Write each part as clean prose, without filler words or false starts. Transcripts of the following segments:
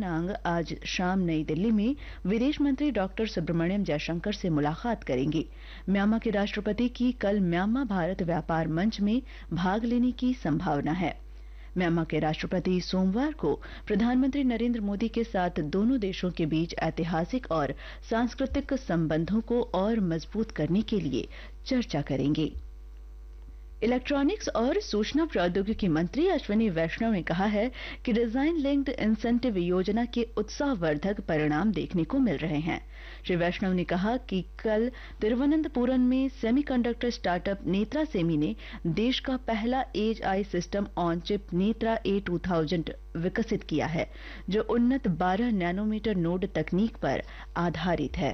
नांग आज शाम नई दिल्ली में विदेश मंत्री डॉक्टर सुब्रमण्यम जयशंकर से मुलाकात करेंगे। म्यांमार के राष्ट्रपति की कल म्यांमार भारत व्यापार मंच में भाग लेने की संभावना है। म्यांमार के राष्ट्रपति सोमवार को प्रधानमंत्री नरेंद्र मोदी के साथ दोनों देशों के बीच ऐतिहासिक और सांस्कृतिक संबंधों को और मजबूत करने के लिए चर्चा करेंगे। इलेक्ट्रॉनिक्स और सूचना प्रौद्योगिकी मंत्री अश्विनी वैष्णव ने कहा है कि डिजाइन लिंक्ड इंसेंटिव योजना के उत्साहवर्धक परिणाम देखने को मिल रहे हैं। श्री वैष्णव ने कहा कि कल तिरुवनंतपुरम में सेमीकंडक्टर स्टार्टअप नेत्रा सेमी ने देश का पहला as I system on chip Netra A2000 विकसित किया है, जो उन्नत 12 नैनोमीटर नोड तकनीक पर आधारित है।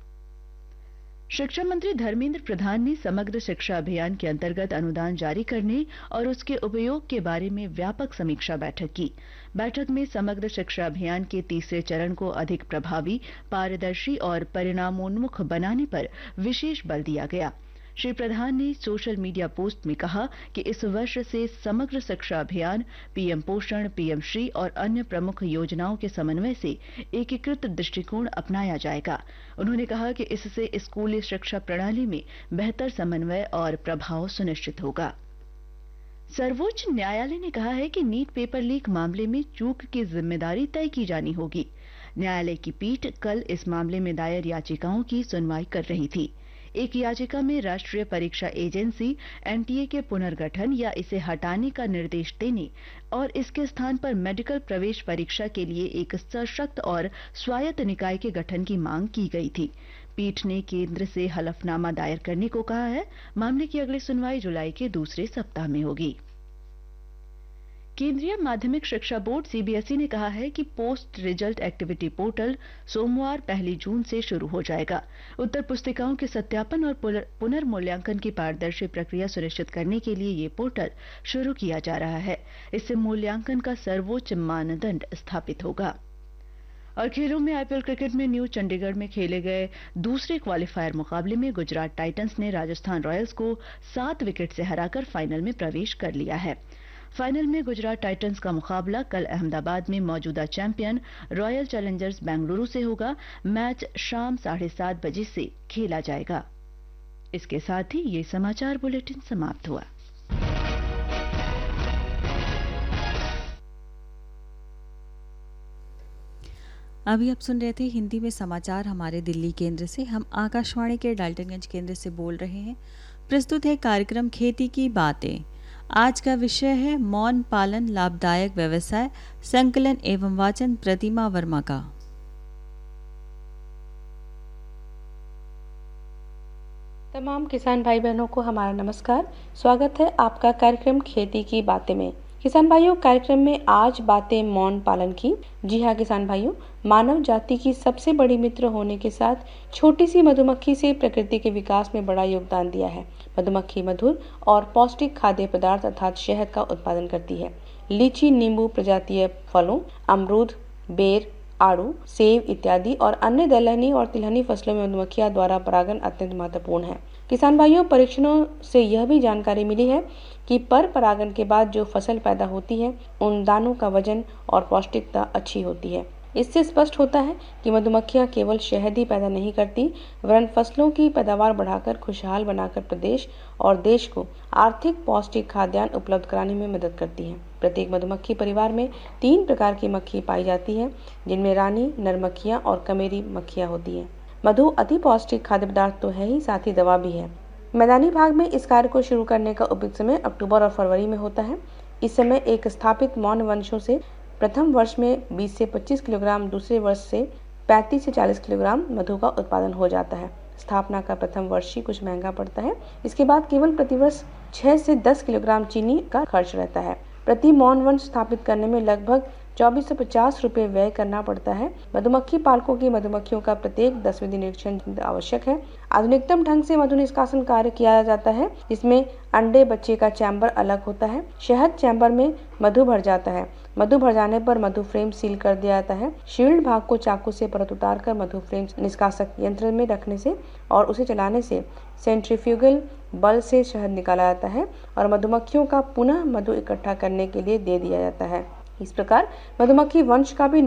शिक्षा मंत्री धर्मेंद्र प्रधान ने समग्र शिक्षा अभियान के अंतर्गत अनुदान जारी करने और उसके उपयोग के बारे में व्यापक समीक्षा बैठक की। बैठक में समग्र शिक्षा अभियान के तीसरे चरण को अधिक प्रभावी, पारदर्शी और परिणामोन्मुख बनाने पर विशेष बल दिया गया। श्री प्रधान ने सोशल मीडिया पोस्ट में कहा कि इस वर्ष से समग्र शिक्षा अभियान पीएम पोषण, पीएम श्री और अन्य प्रमुख योजनाओं के समन्वय से एकीकृत दृष्टिकोण अपनाया जाएगा। उन्होंने कहा कि इससे स्कूली शिक्षा प्रणाली में बेहतर समन्वय और प्रभाव सुनिश्चित होगा। सर्वोच्च न्यायालय ने कहा है कि नीट पेपर लीक मामले में चूक की जिम्मेदारी तय की जानी होगी। न्यायालय की पीठ कल इस मामले में दायर याचिकाओं की सुनवाई कर रही थी। एक याचिका में राष्ट्रीय परीक्षा एजेंसी एनटीए के पुनर्गठन या इसे हटाने का निर्देश देने और इसके स्थान पर मेडिकल प्रवेश परीक्षा के लिए एक सशक्त और स्वायत्त निकाय के गठन की मांग की गई थी। पीठ ने केंद्र से हलफनामा दायर करने को कहा है। मामले की अगली सुनवाई जुलाई के दूसरे सप्ताह में होगी। केंद्रीय माध्यमिक शिक्षा बोर्ड सीबीएसई ने कहा है कि पोस्ट रिजल्ट एक्टिविटी पोर्टल सोमवार 1 जून से शुरू हो जाएगा। उत्तर पुस्तिकाओं के सत्यापन और पुनर्मूल्यांकन की पारदर्शी प्रक्रिया सुनिश्चित करने के लिए ये पोर्टल शुरू किया जा रहा है। इससे मूल्यांकन का सर्वोच्च मानदंड स्थापित होगा। और खेलों में आईपीएल क्रिकेट में न्यू चंडीगढ़ में खेले गए दूसरे क्वालिफायर मुकाबले में गुजरात टाइटंस ने राजस्थान रॉयल्स को 7 विकेट से हराकर फाइनल में प्रवेश कर लिया है। फाइनल में गुजरात टाइटंस का मुकाबला कल अहमदाबाद में मौजूदा चैंपियन रॉयल चैलेंजर्स बेंगलुरु से होगा। मैच शाम 7:30 बजे से खेला जाएगा। इसके साथ ही ये समाचार बुलेटिन समाप्त हुआ। अभी आप सुन रहे थे हिंदी में समाचार हमारे दिल्ली केंद्र से। हम आकाशवाणी के डाल्टनगंज केंद्र से बोल रहे हैं। प्रस्तुत है कार्यक्रम खेती की बातें। आज का विषय है मौन पालन लाभदायक व्यवसाय। संकलन एवं वाचन प्रतिमा वर्मा का। तमाम किसान भाई बहनों को हमारा नमस्कार। स्वागत है आपका कार्यक्रम खेती की बातें में। किसान भाइयों, कार्यक्रम में आज बातें मौन पालन की। जी हाँ किसान भाइयों, मानव जाति की सबसे बड़ी मित्र होने के साथ छोटी सी मधुमक्खी से प्रकृति के विकास में बड़ा योगदान दिया है। मधुमक्खी मधुर और पौष्टिक खाद्य पदार्थ अर्थात शहद का उत्पादन करती है। लीची, नींबू प्रजातीय फलों, अमरूद, बेर, आड़ू, सेब इत्यादि और अन्य दलहनी और तिलहनी फसलों में मधुमक्खियों द्वारा परागण अत्यंत महत्वपूर्ण है। किसान भाइयों, परीक्षणों से यह भी जानकारी मिली है कि पर परागण के बाद जो फसल पैदा होती है उन दानों का वजन और पौष्टिकता अच्छी होती है। इससे स्पष्ट होता है कि मधुमक्खियां केवल शहद ही पैदा नहीं करती, वरन फसलों की पैदावार बढ़ाकर खुशहाल बनाकर प्रदेश और देश को आर्थिक पौष्टिक खाद्यान्न उपलब्ध कराने में मदद करती हैं। प्रत्येक मधुमक्खी परिवार में 3 प्रकार की मक्खी पाई जाती है, जिनमें रानी, नर मक्खियां और कमेरी मक्खियां होती हैं। मधु अति पौष्टिक खाद्य पदार्थ तो है ही, साथ ही दवा भी है। मैदानी भाग में इस कार्य को शुरू करने का उपयुक्त समय अक्टूबर और फरवरी में होता है। इस समय एक स्थापित मौन वंशों से प्रथम वर्ष में 20 से 25 किलोग्राम, दूसरे वर्ष से 35 से 40 किलोग्राम मधु का उत्पादन हो जाता है। स्थापना का प्रथम वर्ष ही कुछ महंगा पड़ता है। इसके बाद केवल प्रतिवर्ष 6 से 10 किलोग्राम चीनी का खर्च रहता है। प्रति मौन वंश स्थापित करने में लगभग 2450 रुपये व्यय करना पड़ता है। मधुमक्खी पालकों की मधुमक्खियों का प्रत्येक 10वें दिन निरीक्षण आवश्यक है। आधुनिकतम ढंग से मधु निष्कासन कार्य किया जाता है, जिसमें अंडे बच्चे का चैम्बर अलग होता है। शहद चैम्बर में मधु भर जाता है। मधु भर जाने पर मधु फ्रेम सील कर दिया जाता है। शील्ड भाग को चाकू से परत उतार कर मधु फ्रेम निष्कासक यंत्र में रखने से और उसे चलाने से सेंट्रीफ्यूगल बल से शहद निकाला जाता है और मधुमक्खियों का पुनः मधु इकट्ठा करने के लिए दे दिया जाता है। इस प्रकार मधुमक्खी वंश का भी